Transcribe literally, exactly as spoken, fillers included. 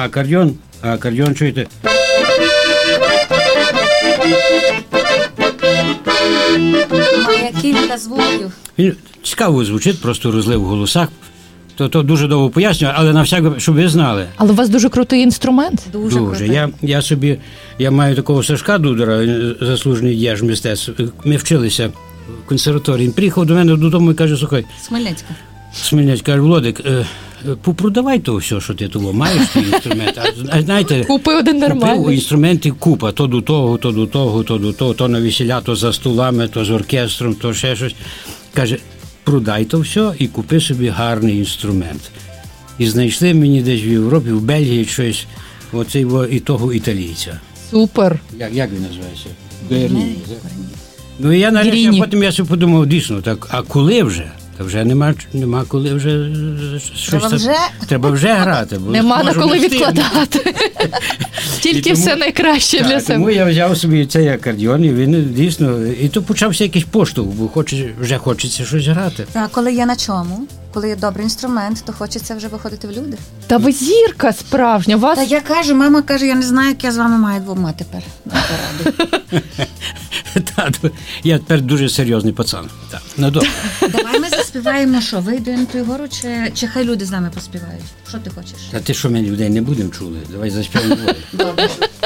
акордеон, а акордеон, чуєте? Має кілька звуків. Він цікаво звучить, просто розлив в голосах. То, то дуже довго пояснюю, але на всяк, щоб ви знали. Але у вас дуже крутий інструмент. Дуже, Дуже. крутий. Я, я собі, я маю такого Сашка Дудора, він заслужений діяч мистецтв. Ми вчилися в консерваторії. Він приїхав до мене додому і каже, слухай, Смельницька. Смільняць, каже, Володик, е, попродавай то все, що ти того маєш, ті інструменти. А знаєте, Купи один купив нормальний. інструментів купа, то до того, то до того, то до того, то на весіля, то за столами, то з оркестром, то ще щось. Каже, продай то все і купи собі гарний інструмент. І знайшли мені десь в Європі, в Бельгії щось, оцей во- і того італійця. Супер. Як, як він називається? Берні. Ну і я нарешті, Гріні. а потім я собі подумав, дійсно, так, а коли вже? Та вже нема, нема коли вже щось Треба там- вже? треба вже грати. Бо Нема на можу коли не встигнути. відкладати. Тільки І тому- все найкраще Так, для себе. тому я взяв собі цей акордеон, і він дійсно, і то почався якийсь поштовх, бо хоче, вже хочеться щось грати. А коли є на чому, коли є добрий інструмент, то хочеться вже виходити в люди. Та ви зірка справжня. Вас Та я кажу, мама каже, я не знаю, як я з вами маю двома тепер. на пораду. Та, то я тепер дуже серйозний пацан. Так, ну добре. Давай ми заспіваємо, що вийдемо на ту гору, чи, чи хай люди з нами поспівають. Що ти хочеш? Та ти що, ми людей не будемо чули? Давай заспіваємо двоє. Добре.